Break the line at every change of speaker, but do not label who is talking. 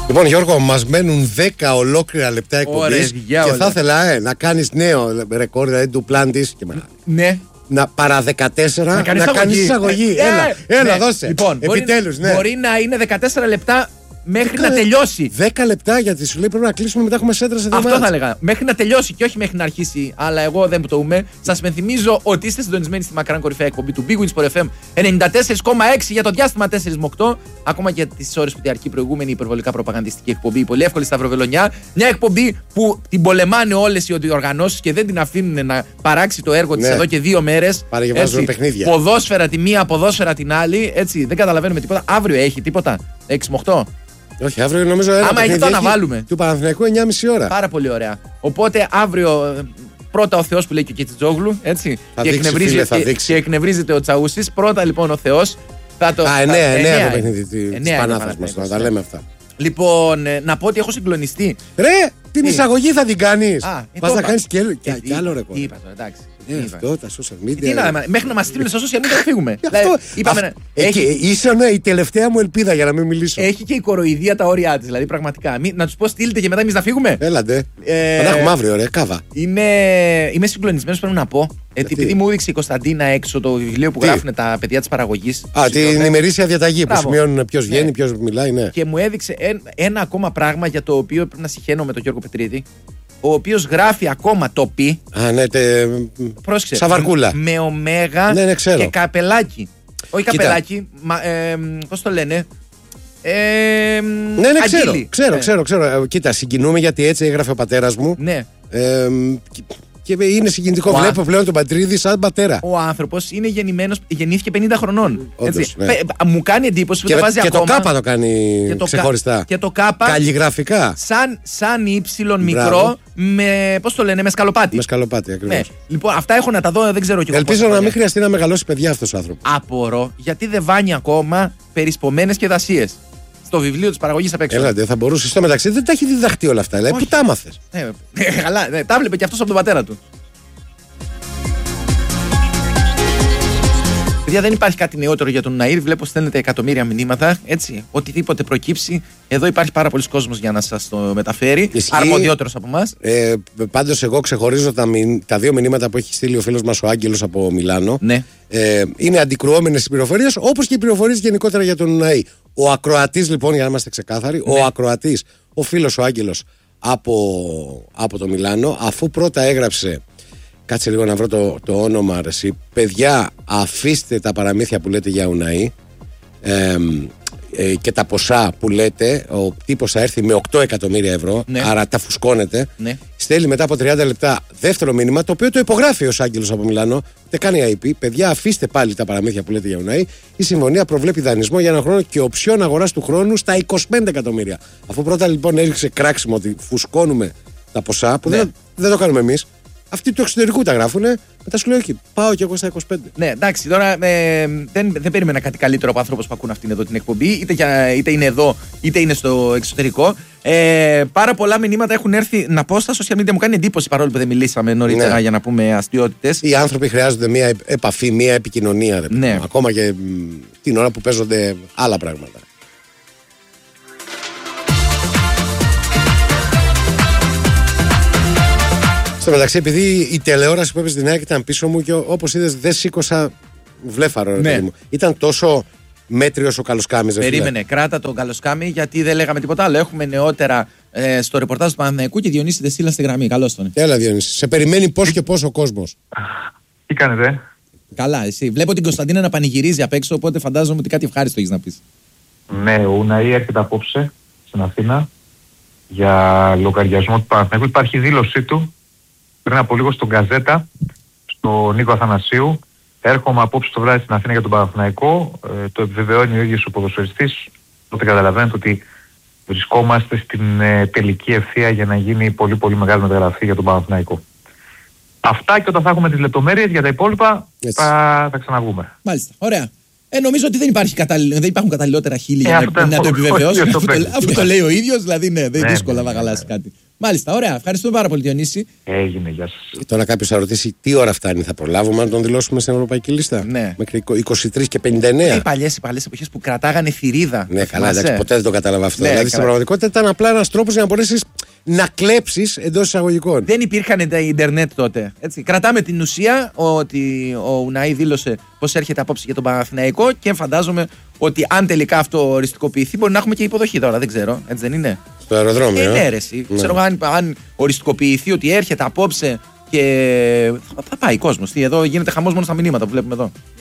Λοιπόν, Γιώργο, μας μένουν 10 ολόκληρα λεπτά εκπομπής και θα ήθελα να κάνεις νέο ρεκόρ, δηλαδή του πλάν της.
Ναι.
Να παρά 14 να κάνεις εισαγωγή. Έλα, δώσε.
Λοιπόν,
επιτέλους,
μπορεί να είναι 14 λεπτά μέχρι να τελειώσει.
10 λεπτά, γιατί σου λέει πρέπει να κλείσουμε, μετά έχουμε σέντρα σε δύο
Αυτό θα έλεγα. Μέχρι να τελειώσει και όχι μέχρι να αρχίσει. Αλλά εγώ δεν πτωούμε. Σας υπενθυμίζω ότι είστε συντονισμένοι στη μακράν κορυφαία εκπομπή του Big Wins Sport FM 94,6 για το διάστημα 4 με 8. Ακόμα και τις ώρες που διαρκεί η προηγούμενη υπερβολικά προπαγανδιστική εκπομπή. Πολύ εύκολη σταυροβελονιά. Μια εκπομπή που την πολεμάνε όλες οι οργανώσεις και δεν την αφήνουν να παράξει το έργο της εδώ και 2 μέρες.
Παραγγελάζουν παιχνίδια.
Ποδόσφαιρα τη μία, ποδόσφαιρα την άλλη. Έτσι, δεν καταλαβαίνουμε τίποτα. Αύριο έχει τίποτα. 6 με 8.
Όχι, αύριο νομίζω ένα
άμα έχει το αναβάλουμε.
Του Παναθηναϊκού 9.30 ώρα.
Πάρα πολύ ωραία. Οπότε αύριο πρώτα ο Θεός που λέει και ο Κιτσιτζόγλου. Έτσι. Και εκνευρίζεται ο Τσαούσης. Πρώτα λοιπόν ο Θεός.
9 το παιχνίδι της Πανάθας μας. Να τα λέμε αυτά.
Λοιπόν, να πω ότι έχω συγκλονιστεί.
Ρε, την εισαγωγή θα την κάνεις. Πας να κάνεις και άλλο ρεκόρ.
Είπα το, εντάξει.
Αυτό, τα social media.
Τι να, μέχρι να μας στείλουν στα social media φύγουμε.
Ήσουν η τελευταία μου ελπίδα για να μην μιλήσω.
Έχει και η κοροϊδία τα όρια της. Δηλαδή, πραγματικά. Να τους πω, στείλτε και μετά εμείς να φύγουμε.
Έλαντε. Θα έχουμε αύριο, ρε, κάβα.
Είμαι συγκλονισμένος, πρέπει να πω. Επειδή μου έδειξε η Κωνσταντίνα έξω το βιβλίο που γράφουν τα παιδιά της παραγωγής.
Την ημερήσια διαταγή που σημειώνουν ποιος βγαίνει, ποιος μιλάει, ναι.
Και μου έδειξε ένα ακόμα πράγμα για το οποίο πρέπει να συχαίνω με τον Γιώργο Πετρίδη. Ο οποίος γράφει ακόμα το πι.
Ναι,
πρόσεξε.
Σαβαρκούλα.
Με ωμέγα και καπελάκι. Όχι καπελάκι, πώς το λένε.
Ναι, ξέρω. Κοίτα, συγκινούμε γιατί έτσι έγραφε ο πατέρας μου.
Ναι.
Και είναι συγκινητικό. Βλέπω πλέον τον Πατρίδη σαν πατέρα.
Ο άνθρωπος είναι γεννήθηκε 50 χρονών.
Όντως, ναι.
Μου κάνει εντύπωση που το βάζει ακόμα.
Και το κάπα το κάνει ξεχωριστά.
Και το κάπα.
Καλλιγραφικά.
Σαν ύψιλον μικρό με. Πώς το λένε, με σκαλοπάτι.
Με σκαλοπάτι, ακριβώς.
Ναι. Λοιπόν, αυτά έχω να τα δω, δεν ξέρω κι εγώ.
Ελπίζω να μην χρειαστεί να μεγαλώσει παιδιά αυτός ο άνθρωπος.
Απορώ γιατί δεν βάνει ακόμα περισπωμένες και δασίες. Στο βιβλίο της παραγωγής απ' έξω.
Έλατε, θα μπορούσε στο μεταξύ, δεν τα έχει διδαχτεί όλα αυτά. Δηλαδή, πού τα άμαθες.
Καλά, τα βλέπε και αυτός από τον πατέρα του. Παιδιά, δεν υπάρχει κάτι νεότερο για τον Ναΐρ. Βλέπω στέλνετε εκατομμύρια μηνύματα. Έτσι, οτιδήποτε προκύψει, εδώ υπάρχει πάρα πολλοί κόσμος για να σας το μεταφέρει. Αρμοδιότερος από εμάς.
Πάντως, εγώ ξεχωρίζω τα 2 μηνύματα που έχει στείλει ο φίλος μας ο Άγγελος από Μιλάνο.
Ναι.
Είναι αντικρουόμενες οι πληροφορίες, όπως και οι πληροφορίες γενικότερα για τον Ναΐ. Ο ακροατής, λοιπόν, για να είμαστε ξεκάθαροι, ο ακροατής, ο φίλος ο Άγγελος από το Μιλάνο, αφού πρώτα έγραψε. Κάτσε λίγο να βρω το όνομα, αρεσί. Παιδιά, αφήστε τα παραμύθια που λέτε για Ουναΐ και τα ποσά που λέτε. Ο τύπος θα έρθει με 8 εκατομμύρια ευρώ, άρα τα φουσκώνετε.
Ναι.
Στέλνει μετά από 30 λεπτά δεύτερο μήνυμα, το οποίο το υπογράφει ο Άγγελος από Μιλάνο. Δεν κάνει IP. Παιδιά, αφήστε πάλι τα παραμύθια που λέτε για Ουναΐ. Η συμφωνία προβλέπει δανεισμό για 1 χρόνο και οψιόν αγοράς του χρόνου στα 25 εκατομμύρια. Αφού πρώτα λοιπόν έριξε κράξιμο ότι φουσκώνουμε τα ποσά, που δεν το κάνουμε εμείς. Αυτοί του εξωτερικού τα γράφουνε. Μετά σου λέει, όχι, πάω κι εγώ στα 25.
Ναι, εντάξει, τώρα δεν περίμενα κάτι καλύτερο από ανθρώπους που ακούν αυτήν εδώ την εκπομπή. Είτε είναι εδώ, είτε είναι στο εξωτερικό. Πάρα πολλά μηνύματα έχουν έρθει. Να πω στα social media, μου κάνει εντύπωση παρόλο που δεν μιλήσαμε νωρίτερα για να πούμε αστειότητες.
Οι άνθρωποι χρειάζονται μια επαφή, μια επικοινωνία. Ακόμα και την ώρα που παίζονται άλλα πράγματα. Στο μεταξύ, επειδή η τηλεόραση που έπαιζε την ΑΕΚ ήταν πίσω μου και όπως είδες δεν σήκωσα βλέφαρο. Μου. Ήταν τόσο μέτριος ο Καλοσκάμης.
Περίμενε, κράτα τον Καλοσκάμη γιατί δεν λέγαμε τίποτα άλλο. Έχουμε νεότερα στο ρεπορτάζ του Παναθηναϊκού και Διονύση Δεσίλα στη γραμμή. Καλώς τον.
Έλα, Διονύση. Σε περιμένει πώς και πώς ο κόσμος.
Τι κάνετε?
Καλά, εσύ. Βλέπω την Κωνσταντίνα να πανηγυρίζει απ' έξω, οπότε φαντάζομαι ότι κάτι ευχάριστο έχεις να πεις.
Ναι, ο Ουναΐ έρχεται απόψε στην Αθήνα για λογαριασμό του Παναθηναϊκού. Υπάρχει δήλωσή του πριν από λίγο στον Γκαζέτα, στον Νίκο Αθανασίου. Έρχομαι απόψε το βράδυ στην Αθήνα για τον Παναθηναϊκό. Το επιβεβαιώνει ο ίδιος ο ποδοσφαιριστής. Οπότε καταλαβαίνετε ότι βρισκόμαστε στην τελική ευθεία για να γίνει πολύ πολύ μεγάλη μεταγραφή για τον Παναθηναϊκό. Αυτά, και όταν θα έχουμε τις λεπτομέρειες για τα υπόλοιπα θα ξαναβγούμε.
Μάλιστα. Ωραία. Νομίζω ότι δεν υπάρχουν καταλληλότερα χείλη για να το επιβεβαιώσουν. Αυτό το λέει ο ίδιος, δηλαδή ναι, δεν είναι δύσκολο να γαλάσει κάτι. Μάλιστα, ωραία. Ευχαριστούμε πάρα πολύ, Διονύση.
Έγινε, γεια σας.
Και τώρα κάποιος θα ρωτήσει τι ώρα φτάνει, θα προλάβουμε να τον δηλώσουμε στην Ευρωπαϊκή Λίστα.
Ναι.
Μέχρι 23 και 59.
Οι παλιές εποχές που κρατάγανε θηρίδα.
Ναι, καλά, εντάξει, ποτέ δεν το κατάλαβα αυτό.
Ναι,
δηλαδή
καλά.
στην πραγματικότητα ήταν απλά ένας τρόπος για να μπορέσεις να κλέψεις εντός εισαγωγικών.
Δεν υπήρχαν τα ίντερνετ τότε. Έτσι. Κρατάμε την ουσία ότι ο Ουναή δήλωσε πως έρχεται απόψε για τον Παναθηναϊκό και φαντάζομαι ότι αν τελικά αυτό οριστικοποιηθεί μπορεί να έχουμε και υποδοχή τώρα. Δεν ξέρω. Έτσι δεν είναι.
Στο αεροδρόμιο.
Ναι, αίρεση.
Ναι.
Ξέρω αν οριστικοποιηθεί ότι έρχεται απόψε και θα πάει κόσμος. Εδώ γίνεται χαμός μόνο στα μηνύματα που βλέπουμε εδώ.